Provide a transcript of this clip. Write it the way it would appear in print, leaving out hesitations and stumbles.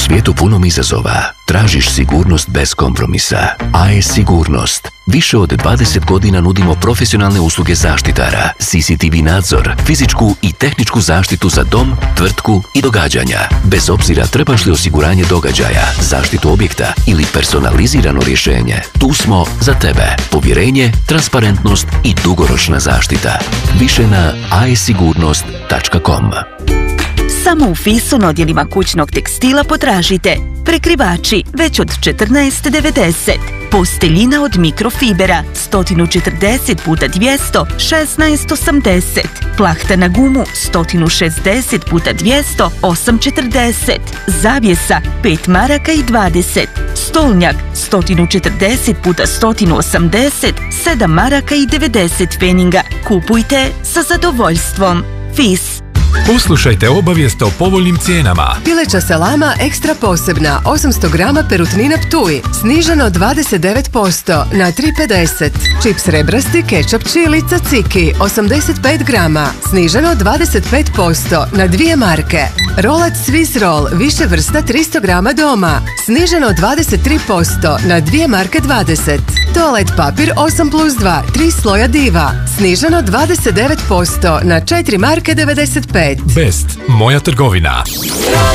svijetu punom izazova, tražiš sigurnost bez kompromisa. AES Sigurnost. Više od 20 godina nudimo profesionalne usluge zaštitara, CCTV nadzor, fizičku i tehničku zaštitu za dom, tvrtku i događanja. Bez obzira trebaš li osiguranje događaja, zaštitu objekta ili personalizirano rješenje, tu smo za tebe. Povjerenje, transparentnost i dugoročna zaštita. Više na aesigurnost.com. Samo u Fisu na odjelima kućnog tekstila potražite prekrivači već od 14,90, posteljina od mikrofibera 140x200 16,80, plahta na gumu 160x200 8,40, zavjesa 5 maraka i 20, stolnjak 140x180 7 maraka i 90 pfeninga. Kupujte sa zadovoljstvom. Fis. Poslušajte obavijest o povoljnim cijenama. Pileća salama ekstra posebna 800 grama perutnina Ptuj sniženo 29% na 3,50. Čips rebrasti kečap čili Caciki 85 grama sniženo 25% na 2 marke. Rolac Swiss Roll više vrsta 300 grama doma sniženo 23% na 2 marke 20. Toalet papir 8+2 3 sloja Diva sniženo 29% na 4 marke 95. Best, moja trgovina.